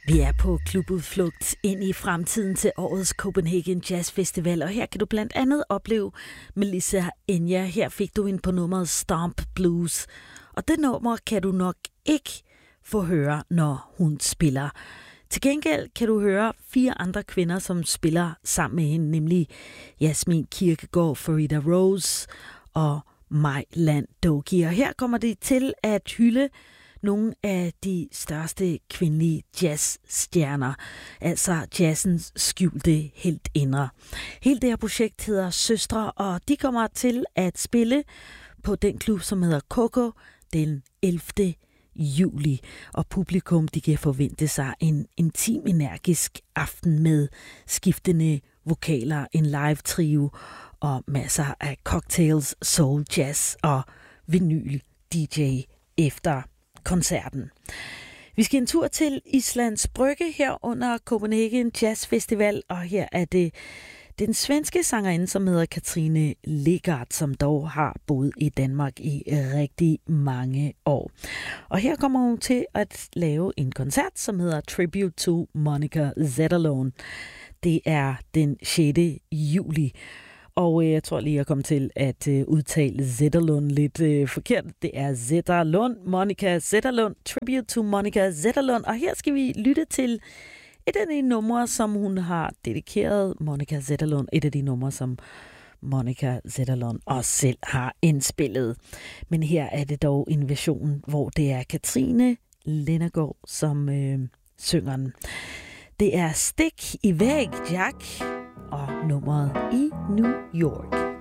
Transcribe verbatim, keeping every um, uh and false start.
Vi er på klubudflugt ind i fremtiden til årets Copenhagen Jazz Festival, og her kan du blandt andet opleve Melissa Enya. Her fik du hende på nummeret Stomp Blues, og det nummer kan du nok ikke få høre, når hun spiller. Til gengæld kan du høre fire andre kvinder, som spiller sammen med hende, nemlig Yasmin Kirkegaard, Farida Rose og Mai Lan Doki. Og her kommer det til at hylde nogle af de største kvindelige jazzstjerner, altså jazzens skjulte heltinder. Hele det her projekt hedder Søstre, og de kommer til at spille på den klub, som hedder Coco, den ellevte juli. Og publikum, de kan forvente sig en intim, energisk aften med skiftende vokaler, en live trio og masser af cocktails, soul, jazz og vinyl D J efter koncerten. Vi skal en tur til Islands Brygge her under Copenhagen Jazz Festival, og her er det den svenske sangerinde, som hedder Katrine Legard, som dog har boet i Danmark i rigtig mange år. Og her kommer hun til at lave en koncert, som hedder Tribute to Monica Zetterlund. Det er den sjette juli. Og jeg tror lige, jeg kom til at uh, udtale Zetterlund lidt uh, forkert. Det er Zetterlund, Monica Zetterlund, Tribute to Monica Zetterlund. Og her skal vi lytte til et af de numre, som hun har dedikeret Monica Zetterlund. Et af de numre, som Monica Zetterlund også selv har indspillet. Men her er det dog en version, hvor det er Katrine Lennergaard, som øh, synger den. Det er Stik i væg, Jack, og nummeret i New York.